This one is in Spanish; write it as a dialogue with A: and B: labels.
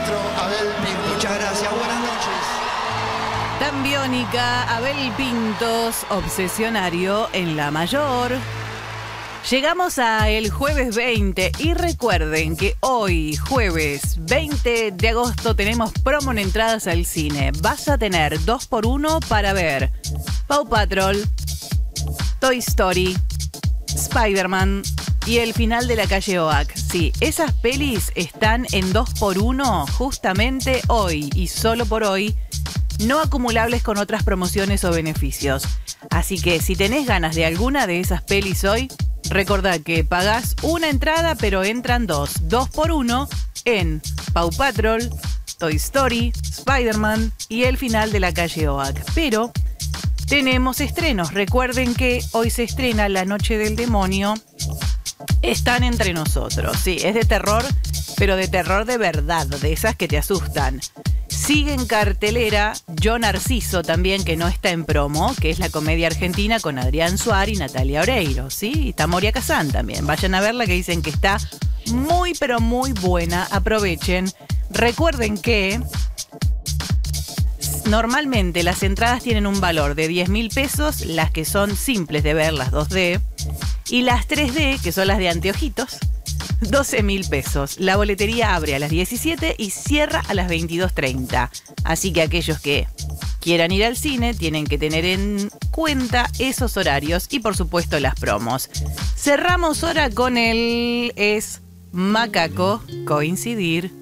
A: maestro Abel Pintos.
B: Muchas gracias, buenas noches.
C: Tan biónica, Abel Pintos, obsesionario en la mayor. Llegamos a el jueves 20 y recuerden que hoy, jueves 20 de agosto, tenemos promo en entradas al cine. Vas a tener 2x1 para ver Paw Patrol, Toy Story, Spider-Man y el final de La Calle Oak. Sí, esas pelis están en 2x1 justamente hoy y solo por hoy, no acumulables con otras promociones o beneficios. Así que si tenés ganas de alguna de esas pelis hoy, recordá que pagás una entrada pero entran dos 2x1 en Paw Patrol, Toy Story, Spider-Man y el final de La Calle Oak. Pero tenemos estrenos. Recuerden que hoy se estrena La Noche del Demonio. Están entre nosotros. Sí, es de terror, pero de terror de verdad, de esas que te asustan. Sigue en cartelera Yo Narciso también, que no está en promo, que es la comedia argentina con Adrián Suárez y Natalia Oreiro, ¿sí? Y está Moria Kazan también. Vayan a verla, que dicen que está muy, pero muy buena. Aprovechen. Recuerden que normalmente las entradas tienen un valor de 10.000 pesos, las que son simples de ver, las 2D, y las 3D, que son las de anteojitos, 12.000 pesos. La boletería abre a las 17 y cierra a las 22:30. Así que aquellos que quieran ir al cine tienen que tener en cuenta esos horarios y por supuesto las promos. Cerramos ahora con el Es Macaco Coincidir.